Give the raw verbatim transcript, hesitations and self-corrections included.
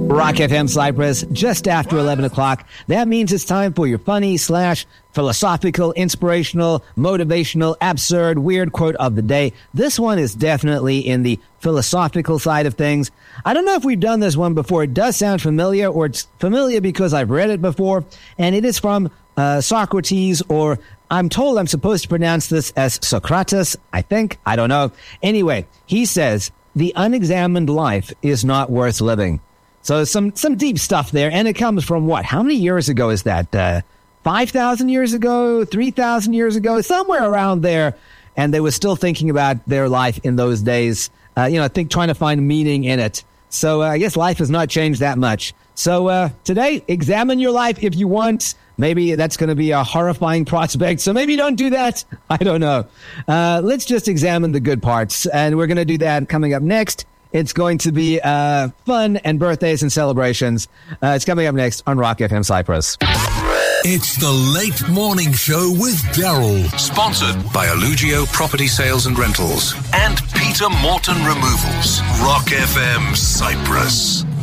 Rock F M Cyprus, just after eleven o'clock. That means it's time for your funny slash philosophical, inspirational, motivational, absurd, weird quote of the day. This one is definitely in the philosophical side of things. I don't know if we've done this one before. It does sound familiar, or it's familiar because I've read it before, and it is from uh, Socrates, or I'm told I'm supposed to pronounce this as Socrates, I think. I don't know. Anyway, he says, the unexamined life is not worth living. So some, some deep stuff there, and it comes from what? How many years ago is that? Uh, five thousand years ago? three thousand years ago? Somewhere around there. And they were still thinking about their life in those days. Uh, you know, I think trying to find meaning in it. So uh, I guess life has not changed that much. So uh, today, examine your life if you want. Maybe that's going to be a horrifying prospect, so maybe don't do that. I don't know. Uh, let's just examine the good parts, and we're going to do that coming up next. It's going to be uh, fun and birthdays and celebrations. Uh, it's coming up next on Rock F M Cyprus. It's the Late Morning Show with Daryl. Sponsored by Allugio Property Sales and Rentals and Peter Morton Removals. Rock F M Cyprus.